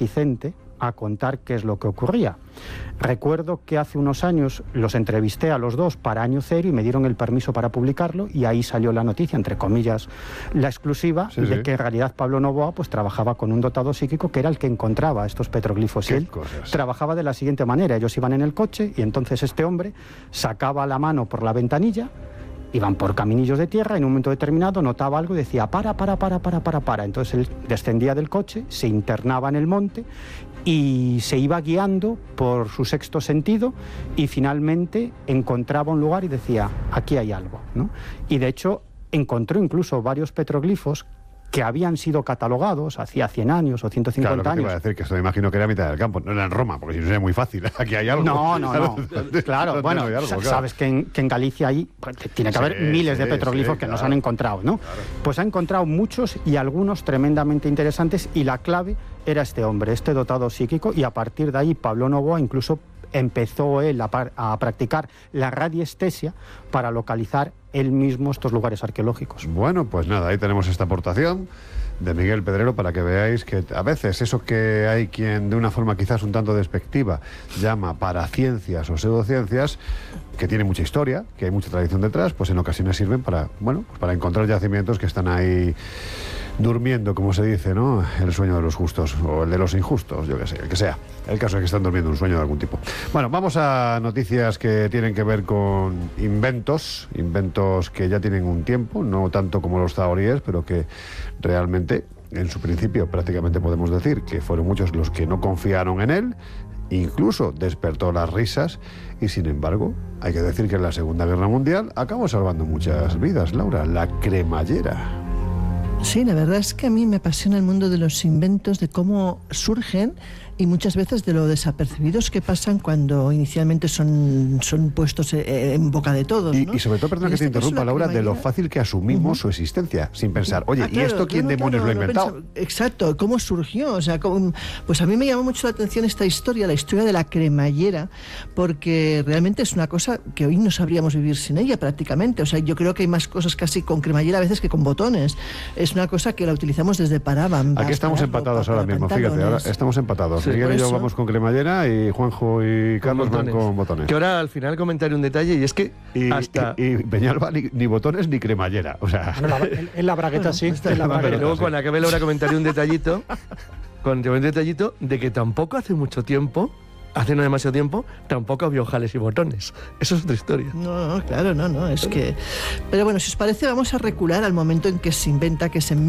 reticente a contar qué es lo que ocurría. Recuerdo que hace unos años los entrevisté a los dos para Año Cero y me dieron el permiso para publicarlo, y ahí salió la noticia, entre comillas, la exclusiva, de que en realidad Pablo Novoa pues trabajaba con un dotado psíquico que era el que encontraba estos petroglifos. Y él trabajaba de la siguiente manera: ellos iban en el coche y entonces este hombre sacaba la mano por la ventanilla, iban por caminillos de tierra, en un momento determinado notaba algo y decía para. Entonces él descendía del coche, se internaba en el monte y se iba guiando por su sexto sentido, y finalmente encontraba un lugar y decía, aquí hay algo, ¿no? Y de hecho encontró incluso varios petroglifos que habían sido catalogados hacía 100 años o 150 claro, años. Iba a decir que esto me imagino que era a mitad del campo, no era en Roma, porque si no sería muy fácil. Aquí hay algo. No. Claro, bueno, sabes que en Galicia ahí tiene que haber miles de petroglifos que no se han encontrado, ¿no? Claro. Pues ha encontrado muchos y algunos tremendamente interesantes, y la clave era este hombre, este dotado psíquico, y a partir de ahí Pablo Novoa incluso empezó él a practicar la radiestesia para localizar él mismo estos lugares arqueológicos. Bueno, pues nada, ahí tenemos esta aportación de Miguel Pedrero para que veáis que a veces eso que hay quien de una forma quizás un tanto despectiva llama paraciencias o pseudociencias, que tiene mucha historia, que hay mucha tradición detrás, pues en ocasiones sirven para, bueno, pues para encontrar yacimientos que están ahí durmiendo, como se dice, ¿no? El sueño de los justos, o el de los injustos, yo qué sé, el que sea. El caso es que están durmiendo un sueño de algún tipo. Bueno, vamos a noticias que tienen que ver con inventos que ya tienen un tiempo, no tanto como los zahoríes, pero que realmente, en su principio, prácticamente podemos decir que fueron muchos los que no confiaron en él, incluso despertó las risas, y sin embargo, hay que decir que en la Segunda Guerra Mundial acabó salvando muchas vidas, Laura, la cremallera. Sí, la verdad es que a mí me apasiona el mundo de los inventos, de cómo surgen y muchas veces de lo desapercibidos que pasan cuando inicialmente son puestos en boca de todos, ¿no? Y sobre todo, perdona que te interrumpa, Laura, de lo fácil que asumimos su existencia, sin pensar, oye, claro, ¿y esto quién demonios lo ha inventado? Exacto, ¿cómo surgió? O sea, pues a mí me llamó mucho la atención esta historia, la historia de la cremallera, porque realmente es una cosa que hoy no sabríamos vivir sin ella prácticamente. O sea, yo creo que hay más cosas casi con cremallera a veces que con botones. Es una cosa que la utilizamos desde Parabambas. Aquí estamos empatados ahora mismo, fíjate, ahora estamos empatados. Sí, Miguel y yo vamos con cremallera y Juanjo y Carlos van con botones. Que ahora al final comentaré un detalle, y es que y Peñalba ni botones ni cremallera, o sea... Bueno, en la bragueta sí. En la bragueta, luego cuando acabe Laura comentaré un detallito, de que tampoco hace mucho tiempo, hace no demasiado tiempo, tampoco había ojales y botones. Eso es otra historia. No, claro, no, es que... Pero bueno, si os parece, vamos a recular al momento en que se inventa, que es en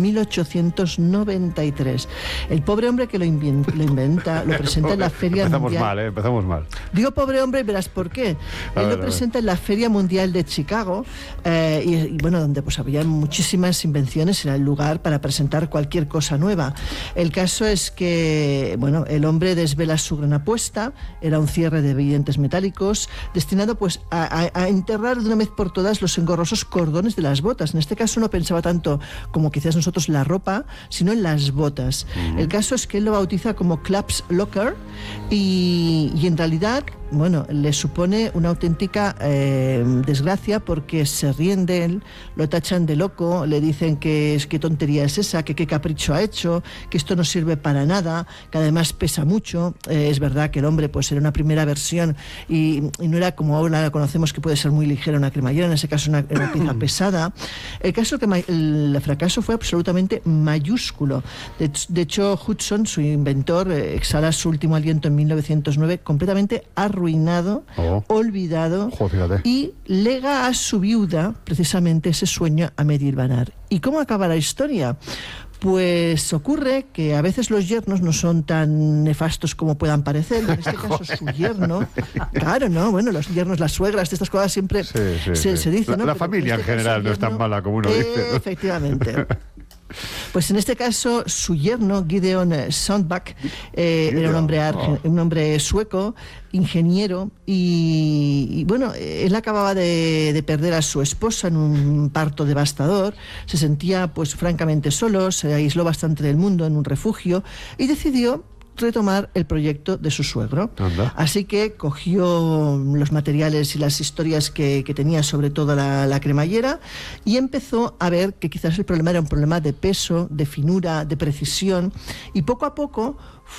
1893. El pobre hombre que lo inventa, lo presenta en la Feria Mundial... Empezamos mal. Digo pobre hombre y verás por qué. Él lo presenta en la Feria Mundial de Chicago, y bueno, donde pues había muchísimas invenciones, era el lugar para presentar cualquier cosa nueva. El caso es que, bueno, el hombre desvela su gran apuesta. Era un cierre de dientes metálicos destinado pues a enterrar de una vez por todas los engorrosos cordones de las botas. En este caso no pensaba tanto como quizás nosotros la ropa, sino en las botas. El caso es que él lo bautiza como Claps Locker, y en realidad, bueno, le supone una auténtica desgracia, porque se ríen de él, lo tachan de loco, le dicen que qué tontería es esa, que qué capricho ha hecho, que esto no sirve para nada, que además pesa mucho. Es verdad que el hombre pues era una primera versión y no era como ahora la conocemos, que puede ser muy ligera una cremallera, en ese caso una pieza pesada. El caso es que el fracaso fue absolutamente mayúsculo. De hecho, Hudson, su inventor, exhala su último aliento en 1909 completamente arruinado, olvidado, y lega a su viuda precisamente ese sueño a Mary Barnard. ¿Y cómo acaba la historia? Pues ocurre que a veces los yernos no son tan nefastos como puedan parecer. En este caso, su yerno... Claro, ¿no? Bueno, los yernos, las suegras, estas cosas siempre se dicen, ¿no? La familia en general no es tan mala como uno dice, ¿no? Efectivamente. Pues en este caso, su yerno, Gideon Sundback, era un hombre sueco, ingeniero, y bueno, él acababa de perder a su esposa en un parto devastador, se sentía pues francamente solo, se aisló bastante del mundo en un refugio, y decidió retomar el proyecto de su suegro. Así que cogió los materiales y las historias que tenía sobre toda la cremallera, y empezó a ver que quizás el problema era un problema de peso, de finura, de precisión, y poco a poco